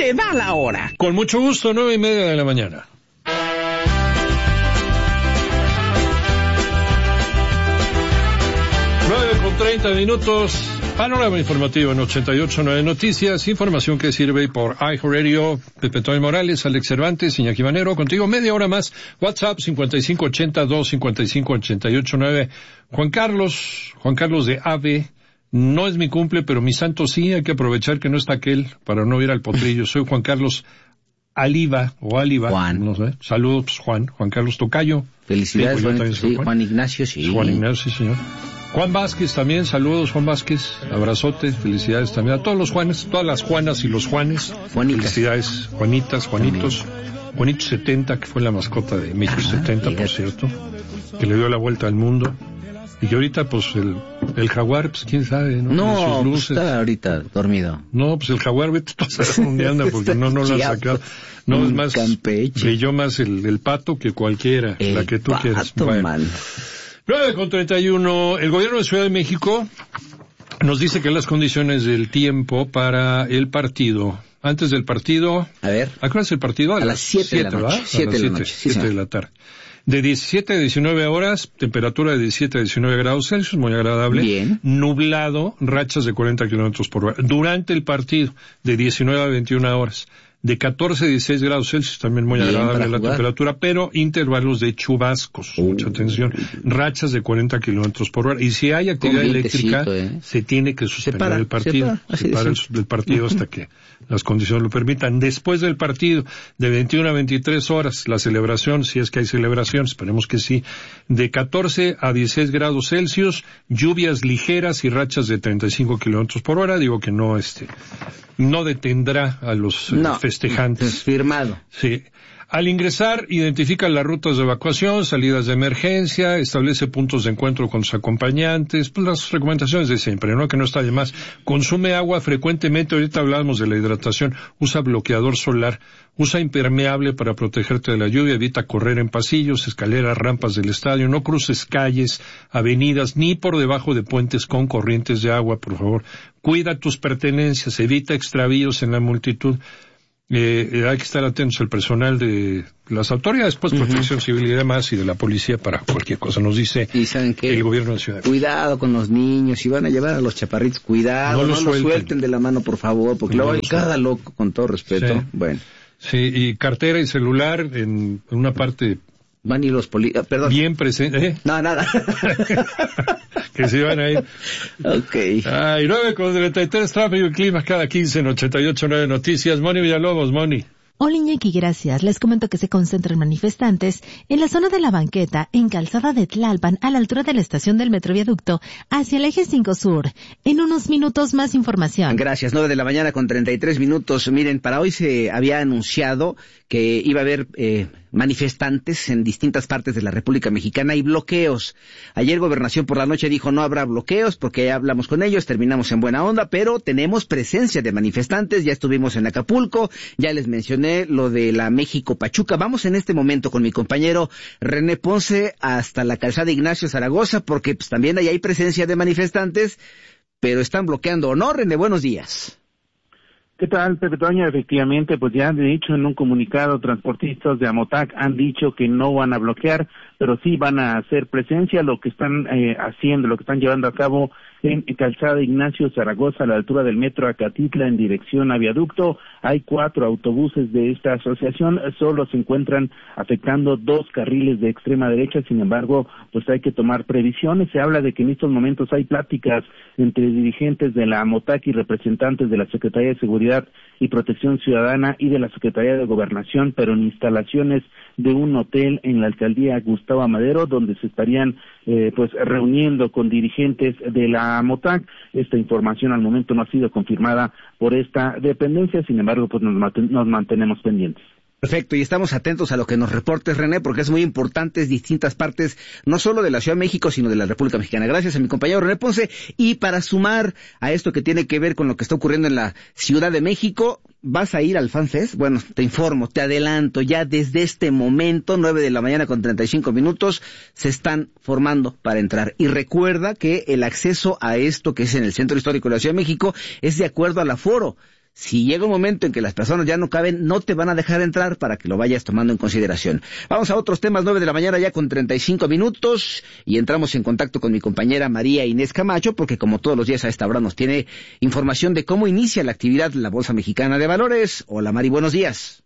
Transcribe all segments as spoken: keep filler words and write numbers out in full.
te da la hora. Con mucho gusto, nueve y media de la mañana. Nueve con treinta minutos. Panorama informativo en ochenta y ocho punto nueve Noticias. Información que sirve por iHeartRadio. Pepe Toy Morales, Alex Cervantes, Iñaki Manero. Contigo media hora más. WhatsApp cincuenta y cinco ochenta, dos cincuenta y cinco ochenta y ocho nueve. Juan Carlos, Juan Carlos de Ave. No es mi cumple, pero mi santo sí. Hay que aprovechar que no está aquel para no ir al potrillo. Soy Juan Carlos Aliva o Aliva. Juan. No sé. Saludos, Juan. Juan Carlos Tocayo. Felicidades, Digo, Juan, sí, Juan. Juan Ignacio, sí. Juan Ignacio, sí, señor. Juan Vázquez también, saludos Juan Vázquez, abrazote, felicidades también a todos los Juanes, todas las Juanas y los Juanes. Juanitas. Felicidades, Juanitas, Juanitos, Juanito setenta, que fue la mascota de México Ajá, setenta, fíjate. por cierto, que le dio la vuelta al mundo. Y que ahorita, pues, el, el jaguar, pues, quién sabe, ¿no? No, Con sus pues luces. está ahorita dormido. No, pues el jaguar, vete tú a saber dónde anda, porque no, no lo han sacado. No, es más, Campeche. brilló más el, el pato que cualquiera, El la que tú pato, quieras. Bueno. man. nueve con treinta y uno. El gobierno de Ciudad de México nos dice que las condiciones del tiempo para el partido, antes del partido, A ver. ¿a qué hora es el partido? A, A las siete de la noche. ¿verdad? A siete las de la noche, sí, siete señor. de la tarde. De diecisiete a diecinueve horas, temperatura de diecisiete a diecinueve grados Celsius, muy agradable. Bien. Nublado, rachas de cuarenta kilómetros por hora. Durante el partido, de diecinueve a veintiuna horas. De catorce a dieciséis grados Celsius, también muy Bien, agradable para la jugar. temperatura, pero intervalos de chubascos, Uh. mucha atención, rachas de cuarenta kilómetros por hora. Y si hay actividad Con eléctrica, vientecito, ¿eh? se tiene que suspender para, el partido. se para, así Se de para el, simple. el partido hasta que las condiciones lo permitan. Después del partido, de veintiuna a veintitrés horas, la celebración, si es que hay celebración, esperemos que sí, de catorce a dieciséis grados Celsius, lluvias ligeras y rachas de treinta y cinco kilómetros por hora. Digo que no, este, no detendrá a los eh, No, festejantes. firmado. Sí. Al ingresar, identifica las rutas de evacuación, salidas de emergencia, establece puntos de encuentro con sus acompañantes, pues las recomendaciones de siempre, ¿no? Que no está de más. Consume agua frecuentemente, ahorita hablábamos de la hidratación, usa bloqueador solar, usa impermeable para protegerte de la lluvia, evita correr en pasillos, escaleras, rampas del estadio, no cruces calles, avenidas, ni por debajo de puentes con corrientes de agua, por favor. Cuida tus pertenencias, evita extravíos en la multitud. Eh, eh, hay que estar atentos al personal de las autoridades, pues, Uh-huh. protección civil y demás, y de la policía para cualquier cosa, nos dice ¿Y saben qué? el gobierno de Ciudad. Cuidado con los niños, si van a llevar a los chaparritos, cuidado, No no, los los suelten. suelten de la mano, por favor, porque No luego hay los cada loco, con todo respeto. Sí. Bueno, Sí, y cartera y celular en, en una parte van y los poli... ah, perdón. bien presente, ¿eh? No, nada. Que se van a ir. Ok. Ay, nueve con treinta y tres, tráfico y clima cada quince en ochenta y ocho nueve Noticias. Moni Villalobos, Moni. Hola Iñaki, gracias. Les comento que se concentran manifestantes en la zona de la banqueta, en Calzada de Tlalpan, a la altura de la estación del Metro Viaducto, hacia el eje cinco Sur. En unos minutos más información. Gracias, nueve de la mañana con treinta y tres minutos. Miren, para hoy se había anunciado que iba a haber eh, manifestantes en distintas partes de la República Mexicana y bloqueos. Ayer Gobernación por la noche dijo no habrá bloqueos porque ya hablamos con ellos, terminamos en buena onda, pero tenemos presencia de manifestantes, ya estuvimos en Acapulco, ya les mencioné lo de la México Pachuca. Vamos en este momento con mi compañero René Ponce hasta la calzada Ignacio Zaragoza porque pues, también ahí hay presencia de manifestantes, pero están bloqueando, ¿o no, René? Buenos días. ¿Qué tal, Pepe Toño? Efectivamente, pues ya han dicho en un comunicado, transportistas de Amotac han dicho que no van a bloquear, pero sí van a hacer presencia. Lo que están eh, haciendo, lo que están llevando a cabo en Calzada Ignacio Zaragoza, a la altura del metro Acatitla, en dirección a Viaducto. Hay cuatro autobuses de esta asociación, solo se encuentran afectando dos carriles de extrema derecha, sin embargo, pues hay que tomar previsiones. Se habla de que en estos momentos hay pláticas entre dirigentes de la Amotac y representantes de la Secretaría de Seguridad y Protección Ciudadana y de la Secretaría de Gobernación, pero en instalaciones de un hotel en la alcaldía Gustavo Amadero, donde se estarían eh, pues reuniendo con dirigentes de la Amotac. Esta información al momento no ha sido confirmada por esta dependencia, sin embargo, pues nos, manten- nos mantenemos pendientes. Perfecto, y estamos atentos a lo que nos reportes, René, porque es muy importante, es distintas partes, no solo de la Ciudad de México, sino de la República Mexicana. Gracias a mi compañero René Ponce. Y para sumar a esto que tiene que ver con lo que está ocurriendo en la Ciudad de México, ¿vas a ir al FanFest? Bueno, te informo, te adelanto, ya desde este momento, nueve de la mañana con treinta y cinco minutos, se están formando para entrar. Y recuerda que el acceso a esto que es en el Centro Histórico de la Ciudad de México es de acuerdo al aforo. si llega un momento en que las personas ya no caben, no te van a dejar entrar para que lo vayas tomando en consideración. Vamos a otros temas, nueve de la mañana ya con treinta y cinco minutos, y entramos en contacto con mi compañera María Inés Camacho, porque como todos los días a esta hora nos tiene información de cómo inicia la actividad de la Bolsa Mexicana de Valores. Hola Mari, buenos días.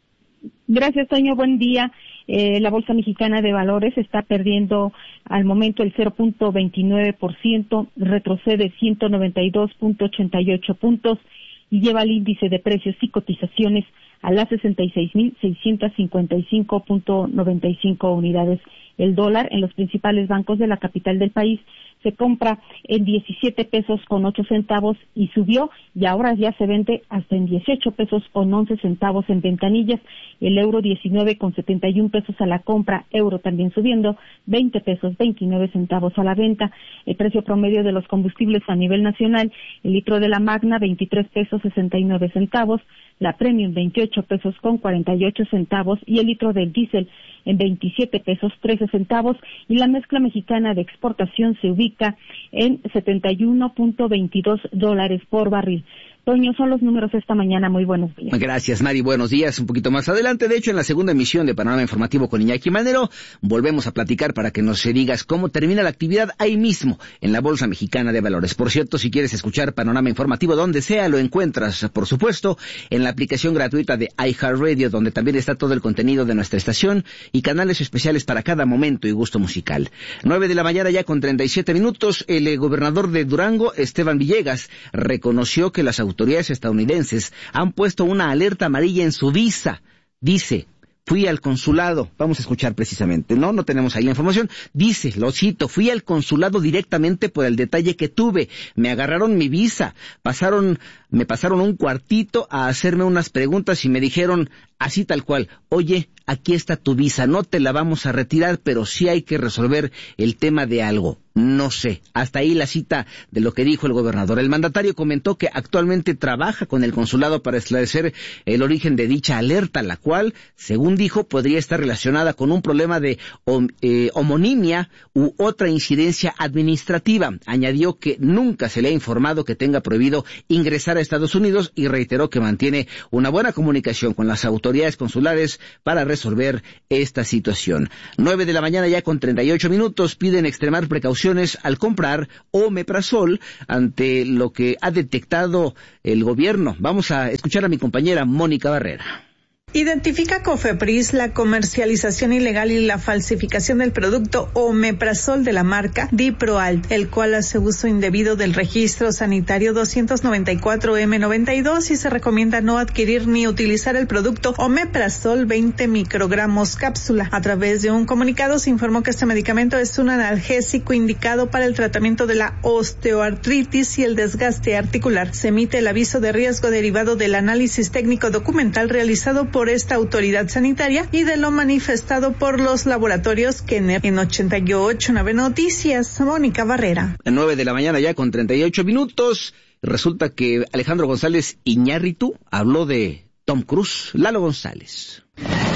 Gracias, Toño, buen día. Eh, la Bolsa Mexicana de Valores está perdiendo al momento el cero punto veintinueve por ciento, retrocede ciento noventa y dos punto ochenta y ocho puntos y lleva el índice de precios y cotizaciones a las sesenta y seis mil seiscientos cincuenta y cinco punto noventa y cinco unidades. El dólar en los principales bancos de la capital del país se compra en diecisiete pesos con ocho centavos y subió, y ahora ya se vende hasta en dieciocho pesos con once centavos en ventanillas. El euro diecinueve con setenta y un pesos a la compra, euro también subiendo, veinte pesos veintinueve centavos a la venta. El precio promedio de los combustibles a nivel nacional, el litro de la Magna veintitrés pesos sesenta y nueve centavos, la Premium veintiocho pesos con cuarenta y ocho centavos y el litro del diésel en veintisiete pesos trece centavos, y la mezcla mexicana de exportación se ubica en setenta y uno punto veintidós dólares por barril. Toño, son los números esta mañana. Muy buenos días. Gracias, Mari. Buenos días. Un poquito más adelante, de hecho, en la segunda emisión de Panorama Informativo con Iñaki Manero, volvemos a platicar para que nos digas cómo termina la actividad ahí mismo, en la Bolsa Mexicana de Valores. Por cierto, si quieres escuchar Panorama Informativo donde sea, lo encuentras, por supuesto, en la aplicación gratuita de iHeartRadio, donde también está todo el contenido de nuestra estación y canales especiales para cada momento y gusto musical. Nueve de la mañana ya con treinta y siete minutos, el eh, gobernador de Durango, Esteban Villegas, reconoció que las autoridades autoridades estadounidenses han puesto una alerta amarilla en su visa. Dice, fui al consulado, vamos a escuchar precisamente, no, no tenemos ahí la información, dice, lo cito, fui al consulado directamente por el detalle que tuve, me agarraron mi visa, pasaron, me pasaron un cuartito a hacerme unas preguntas y me dijeron, así tal cual, oye, aquí está tu visa, no te la vamos a retirar, pero sí hay que resolver el tema de algo. No sé, hasta ahí la cita de lo que dijo el gobernador. El mandatario comentó que actualmente trabaja con el consulado para esclarecer el origen de dicha alerta, la cual, según dijo, podría estar relacionada con un problema de eh, homonimia u otra incidencia administrativa. Añadió que nunca se le ha informado que tenga prohibido ingresar a Estados Unidos y reiteró que mantiene una buena comunicación con las autoridades consulares para resolver esta situación. Nueve de la mañana ya con treinta y ocho minutos, piden extremar precauciones al comprar omeprazol ante lo que ha detectado el gobierno. Vamos a escuchar a mi compañera Mónica Barrera. Identifica Cofepris la comercialización ilegal y la falsificación del producto omeprazol de la marca Diproal, el cual hace uso indebido del registro sanitario doscientos noventa y cuatro eme noventa y dos, y se recomienda no adquirir ni utilizar el producto omeprazol veinte microgramos cápsula. A través de un comunicado se informó que este medicamento es un analgésico indicado para el tratamiento de la osteoartritis y el desgaste articular. Se emite el aviso de riesgo derivado del análisis técnico documental realizado por esta autoridad sanitaria y de lo manifestado por los laboratorios Kenner. En ochenta y ocho Nueve Noticias, Mónica Barrera. En nueve de la mañana ya con treinta y ocho minutos, resulta que Alejandro González Iñárritu habló de Tom Cruise. Lalo González.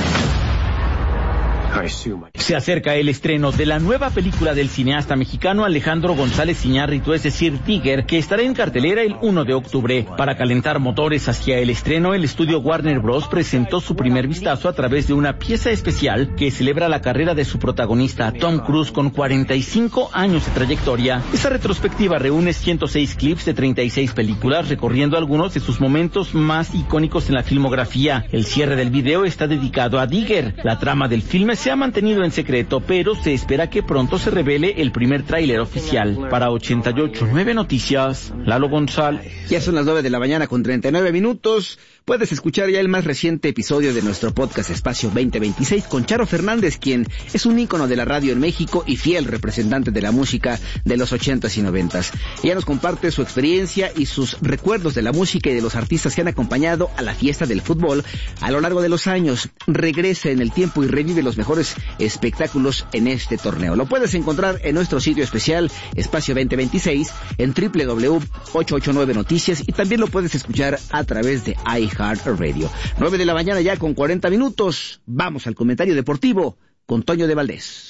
Se acerca el estreno de la nueva película del cineasta mexicano Alejandro González Iñárritu, es decir, Tigger, que estará en cartelera el uno de octubre. Para calentar motores hacia el estreno, el estudio Warner Bros. Presentó su primer vistazo a través de una pieza especial que celebra la carrera de su protagonista, Tom Cruise, con cuarenta y cinco años de trayectoria. Esta retrospectiva reúne ciento seis clips de treinta y seis películas, recorriendo algunos de sus momentos más icónicos en la filmografía. El cierre del video está dedicado a Tigger. La trama del filme se ha mantenido en secreto, pero se espera que pronto se revele el primer tráiler oficial. Para ochenta y ocho Nueve Noticias, Lalo González. Ya son las nueve de la mañana con treinta y nueve minutos. Puedes escuchar ya el más reciente episodio de nuestro podcast Espacio veinte veintiséis con Charo Fernández, quien es un ícono de la radio en México y fiel representante de la música de los ochentas y noventas. Ella nos comparte su experiencia y sus recuerdos de la música y de los artistas que han acompañado a la fiesta del fútbol a lo largo de los años. Regresa en el tiempo y revive los mejores espectáculos en este torneo. Lo puedes encontrar en nuestro sitio especial Espacio veinte veintiséis en doble u doble u doble u punto ochocientos ochenta y nueve Noticias, y también lo puedes escuchar a través de iHeartRadio. nueve de la mañana ya con cuarenta minutos. Vamos al comentario deportivo con Toño de Valdés.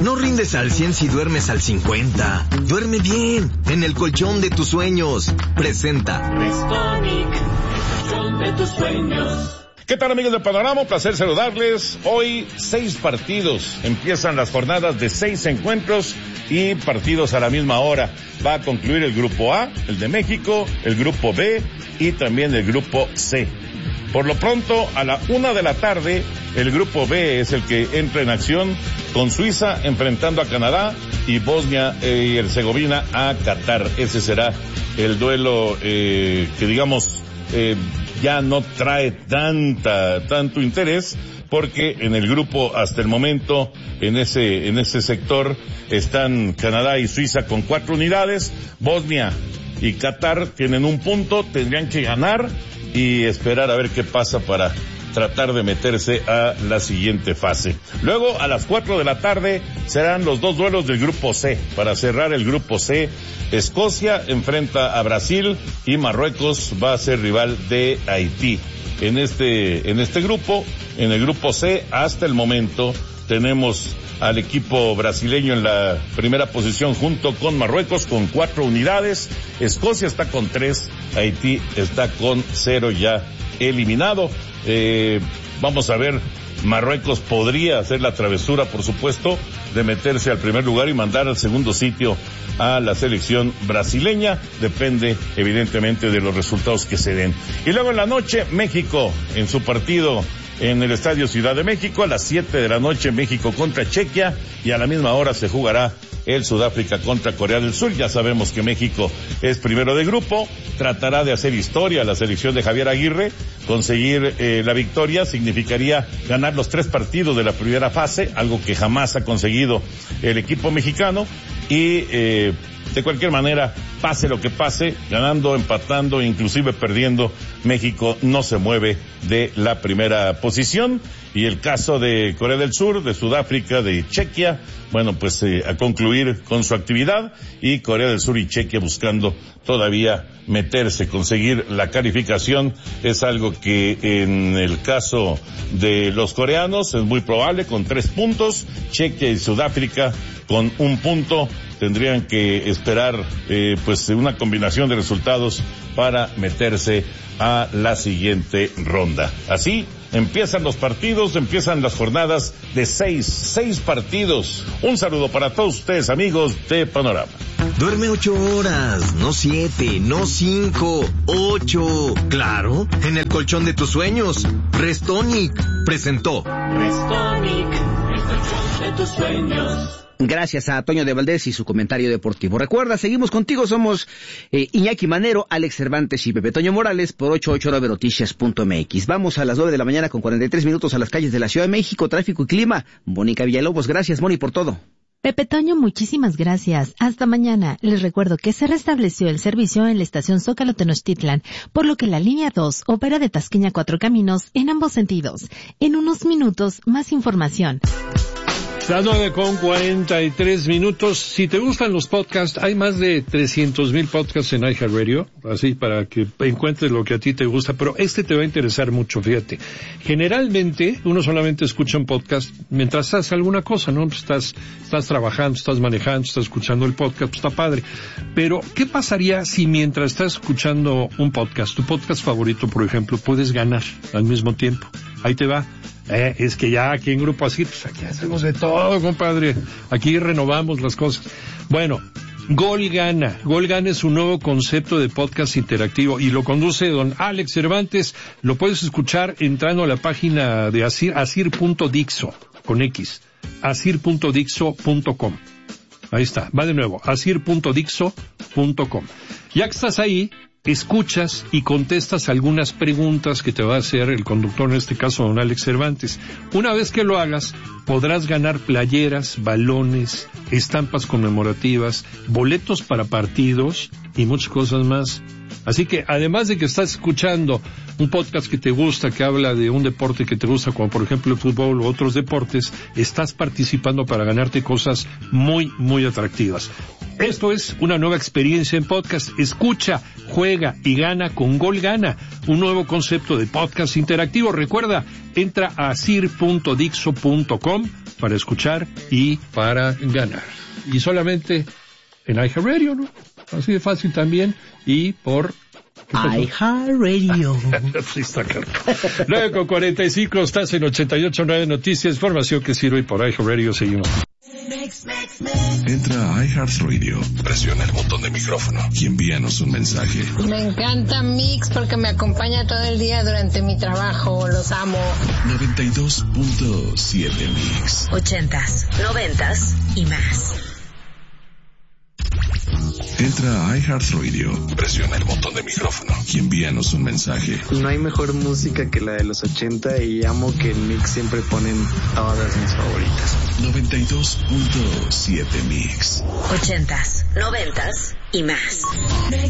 No rindes al cien si duermes al cincuenta. Duerme bien, en el colchón de tus sueños. Presenta Restonic, el colchón de tus sueños. ¿Qué tal, amigos de Panorama? Un placer saludarles. Hoy seis partidos. Empiezan las jornadas de seis encuentros y partidos a la misma hora. Va a concluir el grupo A, el de México, el grupo B y también el grupo C. Por lo pronto, a la una de la tarde, el grupo B es el que entra en acción con Suiza enfrentando a Canadá y Bosnia y Herzegovina a Qatar. Ese será el duelo eh, que digamos eh, ya no trae tanta tanto interés, porque en el grupo hasta el momento en ese en ese sector están Canadá y Suiza con cuatro unidades, Bosnia y Qatar tienen un punto, tendrían que ganar y esperar a ver qué pasa para tratar de meterse a la siguiente fase. Luego, a las cuatro de la tarde, serán los dos duelos del grupo C. Para cerrar el grupo C, Escocia enfrenta a Brasil y Marruecos va a ser rival de Haití. En este, en este grupo, en el grupo C, hasta el momento, tenemos al equipo brasileño en la primera posición junto con Marruecos con cuatro unidades. Escocia está con tres, Haití está con cero ya eliminado. Eh, vamos a ver, Marruecos podría hacer la travesura, por supuesto, de meterse al primer lugar y mandar al segundo sitio a la selección brasileña. Depende, evidentemente, de los resultados que se den. Y luego en la noche, México, en su partido en el Estadio Ciudad de México, a las siete de la noche, México contra Chequia, y a la misma hora se jugará el Sudáfrica contra Corea del Sur. Ya sabemos que México es primero de grupo, tratará de hacer historia la selección de Javier Aguirre, conseguir eh, la victoria significaría ganar los tres partidos de la primera fase, algo que jamás ha conseguido el equipo mexicano, y eh, de cualquier manera, pase lo que pase, ganando, empatando, inclusive perdiendo, México no se mueve de la primera posición. Y el caso de Corea del Sur, de Sudáfrica, de Chequia, bueno, pues eh, a concluir con su actividad, y Corea del Sur y Chequia buscando todavía meterse, conseguir la calificación. Es algo que en el caso de los coreanos es muy probable, con tres puntos, Chequia y Sudáfrica con un punto. Tendrían que esperar eh, pues una combinación de resultados para meterse a la siguiente ronda. Así empiezan los partidos, empiezan las jornadas de seis, seis partidos. Un saludo para todos ustedes, amigos de Panorama. Duerme ocho horas, no siete, no cinco, ocho. Claro, en el colchón de tus sueños. Restonic presentó. Restonic, el colchón de tus sueños. Gracias a Toño de Valdés y su comentario deportivo. Recuerda, seguimos contigo, somos eh, Iñaki Manero, Alex Cervantes y Pepe Toño Morales por ochenta y ocho nueve noticias punto m x. Vamos a las nueve de la mañana con cuarenta y tres minutos a las calles de la Ciudad de México, tráfico y clima. Mónica Villalobos, gracias, Moni, por todo. Pepe Toño, muchísimas gracias. Hasta mañana. Les recuerdo que se restableció el servicio en la estación Zócalo Tenochtitlan, por lo que la línea dos opera de Tasqueña a Cuatro Caminos en ambos sentidos. En unos minutos, más información. Las nueve con cuarenta y tres minutos. Si te gustan los podcasts, hay más de trescientos mil podcasts en iHeartRadio, así para que encuentres lo que a ti te gusta, pero este te va a interesar mucho, fíjate. Generalmente, uno solamente escucha un podcast mientras haces alguna cosa, ¿no? Pues estás, estás trabajando, estás manejando, estás escuchando el podcast, pues está padre. Pero, ¿qué pasaría si mientras estás escuchando un podcast, tu podcast favorito, por ejemplo, puedes ganar al mismo tiempo? Ahí te va. Eh, es que ya aquí en Grupo Asir, pues aquí hacemos de todo, compadre. Aquí renovamos las cosas. Bueno, Gol Gana. Gol Gana es un nuevo concepto de podcast interactivo y lo conduce don Alex Cervantes. Lo puedes escuchar entrando a la página de Asir, asir punto dixo, con X, asir punto dixo punto com. Ahí está, va de nuevo, asir punto dixo punto com. Ya que estás ahí, escuchas y contestas algunas preguntas que te va a hacer el conductor, en este caso don Alex Cervantes. Una vez que lo hagas, podrás ganar playeras, balones, estampas conmemorativas, boletos para partidos y muchas cosas más. Así que además de que estás escuchando un podcast que te gusta, que habla de un deporte que te gusta, como por ejemplo el fútbol o otros deportes, estás participando para ganarte cosas muy, muy atractivas. Esto es una nueva experiencia en podcast. Escucha, juega y gana con Gol Gana, un nuevo concepto de podcast interactivo. Recuerda, entra a sir punto dixo punto com para escuchar y para ganar. Y solamente en iHeartRadio, ¿no? Así de fácil también. Y por iHeartRadio. Sí, está claro. nueve con cuarenta y cinco, estás en ochenta y ocho punto nueve Noticias, información que sirve por iHeartRadio. Seguimos. Entra a iHeartRadio, presiona el botón de micrófono y envíanos un mensaje. Me encanta Mix porque me acompaña todo el día durante mi trabajo, los amo. noventa y dos punto siete Mix. Ochentas, noventas y más. Entra a iHeartRadio, presiona el botón de micrófono y envíanos un mensaje. No hay mejor música que la de los ochenta y amo que en Mix siempre ponen todas mis favoritas. noventa y dos punto siete Mix. Ochentas, noventas y más.